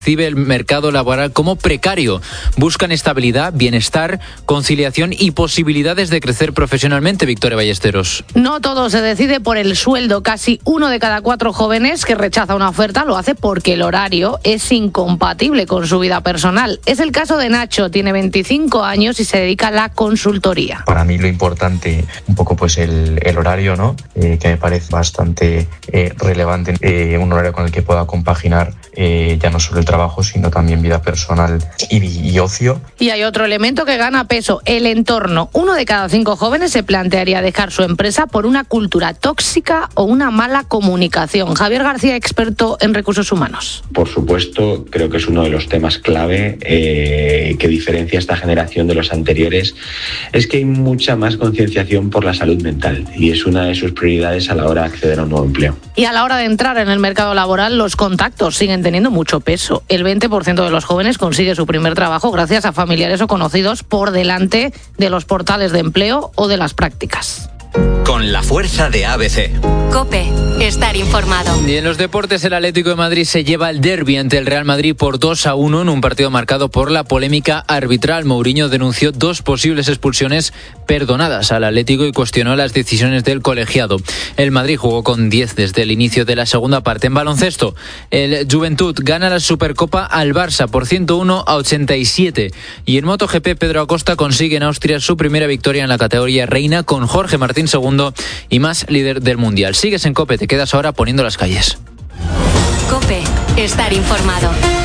Percibe el mercado laboral como precario. Buscan estabilidad, bienestar, conciliación y posibilidades de crecer profesionalmente. Victoria Ballesteros. No todo se decide por el sueldo. Casi 1 de cada 4 jóvenes que rechaza una oferta lo hace porque el horario es incompatible con su vida personal. Es el caso de Nacho, tiene 25 años y se dedica a la consultoría. Para mí lo importante, un poco pues el horario, ¿no? Que me parece bastante relevante, un horario con el que pueda compaginar ya no solo el trabajo, sino también vida personal y ocio. Y hay otro elemento que gana peso, el entorno. 1 de cada 5 jóvenes se plantearía dejar su empresa por una cultura tóxica o una mala comunicación. Javier García, experto en recursos humanos. Por supuesto, creo que es uno de los temas clave que diferencia esta generación de los anteriores, es que hay mucha más concienciación por la salud mental y es una de sus prioridades a la hora de acceder a un nuevo empleo. Y a la hora de entrar en el mercado laboral, los contactos siguen teniendo mucho peso. El 20% de los jóvenes consigue su primer trabajo gracias a familiares o conocidos por delante de los portales de empleo o de las prácticas. Con la fuerza de ABC. COPE, estar informado. Y en los deportes, el Atlético de Madrid se lleva el derbi ante el Real Madrid por 2-1 en un partido marcado por la polémica arbitral. Mourinho denunció 2 posibles expulsiones perdonadas al Atlético y cuestionó las decisiones del colegiado. El Madrid jugó con 10 desde el inicio de la segunda parte. En baloncesto, el Juventud gana la Supercopa al Barça por 101-87. Y en MotoGP, Pedro Acosta consigue en Austria su primera victoria en la categoría reina con Jorge Martín segundo y más líder del Mundial. Sigues en COPE, te quedas ahora poniendo las calles. COPE, estar informado.